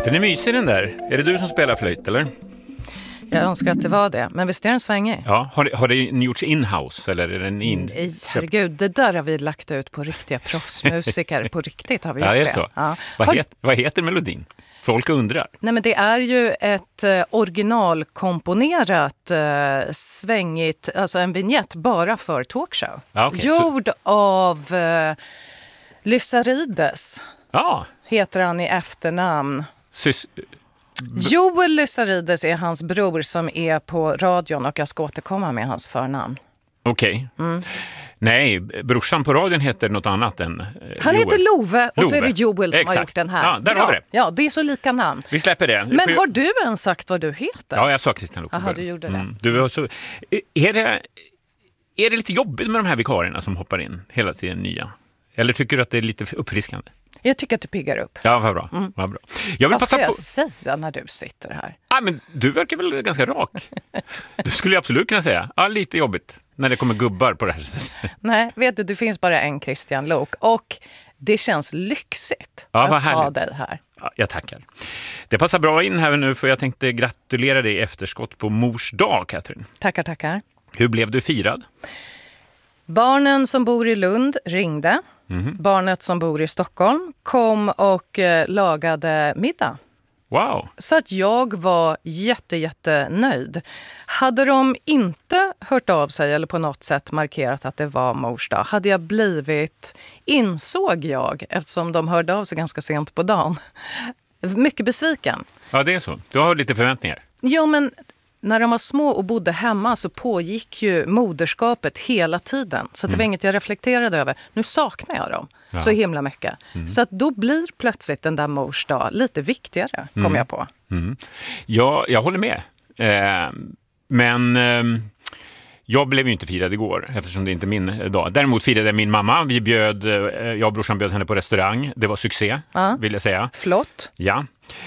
Den är mysig den där. Är det du som spelar flöjt eller? Jag önskar att det var det, men visst är den svängig? Ja, har det gjorts in-house eller är den in? Nej, herregud, det där har vi lagt ut på riktiga proffsmusiker. På riktigt har vi gjort ja, det. Är det. Så. Ja. Vad heter melodin? Folk undrar. Nej, men det är ju ett originalkomponerat svängigt, alltså en vignett bara för talkshow. Ja, okay. Gjord av Lysarides. Ja. Heter han i efternamn. Joel Lysarides är hans bror som är på radion och jag ska återkomma med hans förnamn. Okej. Okay. Nej, brorsan på radion heter något annat än han Joel. Heter Love och så är det Joel som Exakt. har gjort den här. Ja, där har vi det. Ja, det är så lika namn. Vi släpper det. Men har du ens sagt vad du heter? Ja, jag sa Christian Luuk. Jaha, du gjorde det. Du var så... Är det lite jobbigt med de här vikarierna som hoppar in hela tiden nya? Eller tycker du att det är lite uppfriskande? Jag tycker att du piggar upp. Ja, vad bra. Vad bra. Vad ska jag säga när du sitter här? Men du verkar väl ganska rak. Du skulle ju absolut kunna säga, lite jobbigt när det kommer gubbar på det här sättet. Nej, vet du, det finns bara en Christian Luuk och det känns lyxigt att ta dig här. Ja, jag tackar. Det passar bra in här nu för jag tänkte gratulera dig i efterskott på Mors dag, Katrin. Tackar. Hur blev du firad? Barnen som bor i Lund ringde. Barnet som bor i Stockholm kom och lagade middag. Wow. Så att jag var jättenöjd. Hade de inte hört av sig eller på något sätt markerat att det var Mors dag hade jag blivit, insåg jag, eftersom de hörde av sig ganska sent på dagen, mycket besviken. Ja, det är så. Du har lite förväntningar. Ja, men när de var små och bodde hemma så pågick ju moderskapet hela tiden. Så det var inget jag reflekterade över. Nu saknar jag dem så himla mycket. Så att då blir plötsligt den där Mors dag lite viktigare, kom jag på. Ja, jag håller med. Men jag blev ju inte firad igår eftersom det inte är min dag. Däremot firade min mamma. Jag och brorsan bjöd henne på restaurang. Det var succé, vill jag säga. Flott. Ja.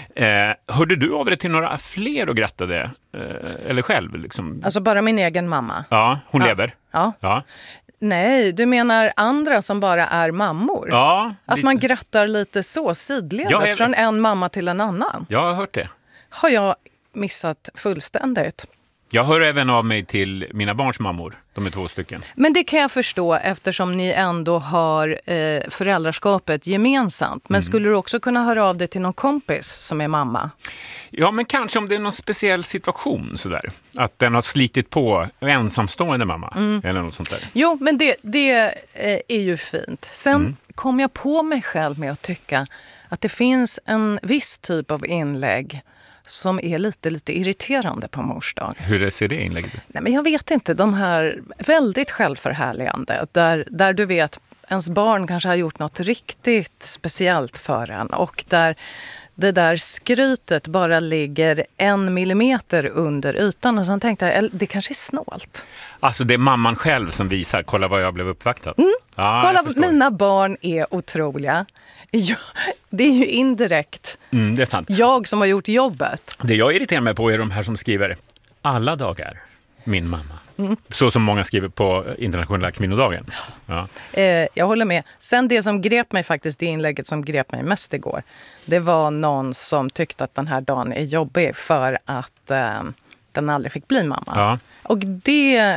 Hörde du av det till några fler och grattade? Eller själv? Liksom? Alltså bara min egen mamma. Ja, hon lever. Ja. Nej, du menar andra som bara är mammor? Ja. Att man grattar lite så sidledes från en mamma till en annan? Jag har hört det. Har jag missat fullständigt? Jag hör även av mig till mina barns mammor. De är 2 stycken. Men det kan jag förstå eftersom ni ändå har föräldraskapet gemensamt. Men skulle du också kunna höra av dig till någon kompis som är mamma? Ja, men kanske om det är någon speciell situation sådär. Att den har slitit på ensamstående mamma. Eller något sånt där. Jo, men det är ju fint. Sen kom jag på mig själv med att tycka att det finns en viss typ av inlägg som är lite irriterande på Mors dag. Hur ser det inlägget? Nej, men jag vet inte. De här väldigt självförhärligande. Där du vet, ens barn kanske har gjort något riktigt speciellt för en. Och där det där skrytet bara ligger 1 millimeter under ytan. Och sen tänkte jag, det kanske är snålt. Alltså det är mamman själv som visar, kolla vad jag blev uppvaktad. Kolla, mina barn är otroliga. Ja, det är ju indirekt. Det är sant. Jag som har gjort jobbet. Det jag irriterar mig på är de här som skriver alla dagar, min mamma. Så som många skriver på internationella kvinnodagen. Ja. Jag håller med. Sen det som grep mig faktiskt, det inlägget som grep mig mest igår. Det var någon som tyckte att den här dagen är jobbig för att den aldrig fick bli mamma. Ja. Och det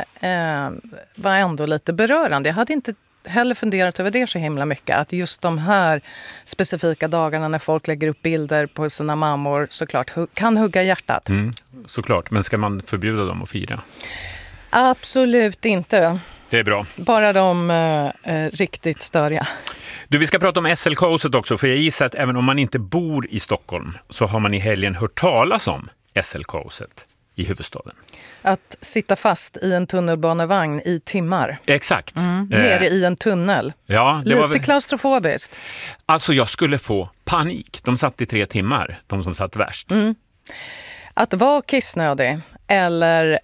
var ändå lite berörande. Jag hade inte heller funderat över det så himla mycket. Att just de här specifika dagarna när folk lägger upp bilder på sina mammor såklart kan hugga hjärtat. Såklart, men ska man förbjuda dem att fira? Absolut inte. Det är bra. Bara de riktigt störiga. Du, vi ska prata om SL-kaoset också, för jag gissar att även om man inte bor i Stockholm så har man i helgen hört talas om SL-kaoset i huvudstaden. Att sitta fast i en tunnelbanevagn i timmar. Exakt. Nere i en tunnel. Ja, det lite var klaustrofobiskt. Alltså jag skulle få panik. De satt i 3 timmar, de som satt värst. Att vara kissnödig eller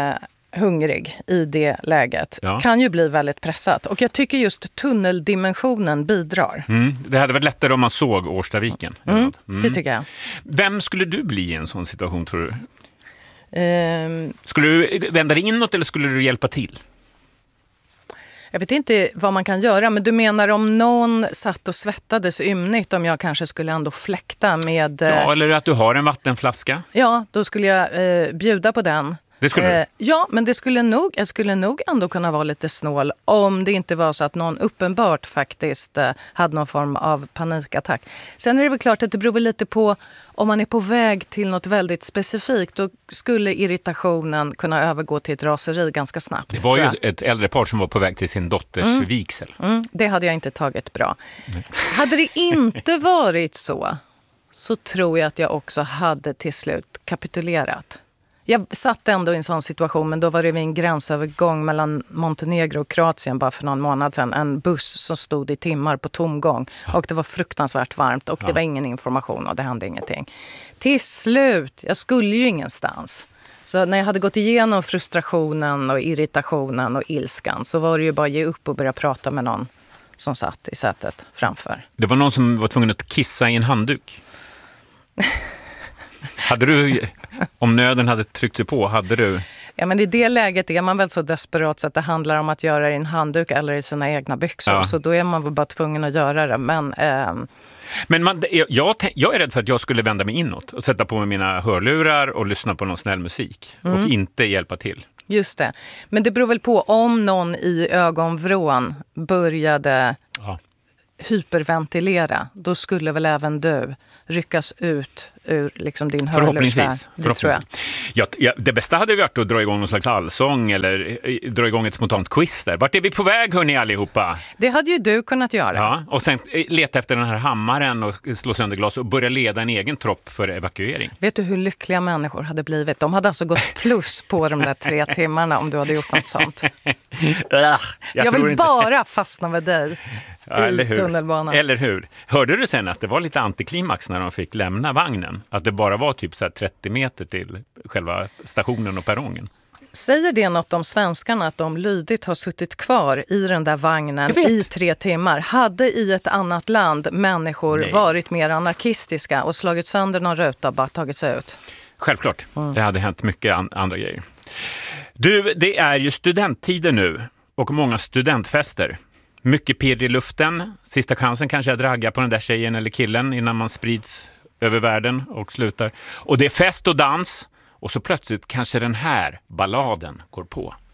hungrig i det läget kan ju bli väldigt pressat. Och jag tycker just tunneldimensionen bidrar. Det hade varit lättare om man såg Årstaviken. Det tycker jag. Vem skulle du bli i en sån situation, tror du? Skulle du vända dig inåt eller skulle du hjälpa till? Jag vet inte vad man kan göra, men du menar om någon satt och svettades ymnigt, om jag kanske skulle ändå fläkta med... Ja, eller att du har en vattenflaska. Ja, då skulle jag bjuda på den. Det skulle du? Ja, men jag skulle nog ändå kunna vara lite snål om det inte var så att någon uppenbart faktiskt hade någon form av panikattack. Sen är det väl klart att det beror lite på om man är på väg till något väldigt specifikt. Då skulle irritationen kunna övergå till ett raseri ganska snabbt. Det var ju ett äldre par som var på väg till sin dotters vigsel. Det hade jag inte tagit bra. Hade det inte varit så tror jag att jag också hade till slut kapitulerat. Jag satt ändå i en sån situation, men då var det vid en gränsövergång mellan Montenegro och Kroatien bara för någon månad sedan. En buss som stod i timmar på tomgång och det var fruktansvärt varmt och det var ingen information och det hände ingenting. Till slut, jag skulle ju ingenstans. Så när jag hade gått igenom frustrationen och irritationen och ilskan så var det ju bara att ge upp och börja prata med någon som satt i sätet framför. Det var någon som var tvungen att kissa i en handduk. Hade du, om nöden hade tryckt sig på, hade du... Ja, men i det läget är man väl så desperat så att det handlar om att göra det i en handduk eller i sina egna byxor. Ja. Så då är man väl bara tvungen att göra det. Men jag är rädd för att jag skulle vända mig inåt och sätta på mig mina hörlurar och lyssna på någon snäll musik och inte hjälpa till. Just det. Men det beror väl på om någon i ögonvrån började hyperventilera. Då skulle väl även du ryckas ut ur liksom din hörlursfär. Det tror jag. Det bästa hade varit att dra igång någon slags allsång eller dra igång ett spontant quiz där. Vart är vi på väg, hörni allihopa? Det hade ju du kunnat göra. Ja, och sen leta efter den här hammaren och slå sönder glas och börja leda en egen tropp för evakuering. Vet du hur lyckliga människor hade blivit? De hade alltså gått plus på de där 3 timmarna om du hade gjort något sånt. Jag vill bara fastna med dig. Eller hur? Eller hur? Hörde du sen att det var lite antiklimax när de fick lämna vagnen? Att det bara var typ så här 30 meter till själva stationen och perrongen? Säger det något om svenskarna att de lydigt har suttit kvar i den där vagnen i 3 timmar? Hade i ett annat land människor varit mer anarkistiska och slagit sönder någon ruta och bara tagit sig ut? Självklart. Det hade hänt mycket andra grejer. Du, det är ju studenttider nu och många studentfester. Mycket pirr i luften. Sista chansen kanske att ragga på den där tjejen eller killen innan man sprids över världen och slutar. Och det är fest och dans och så plötsligt kanske den här balladen går på.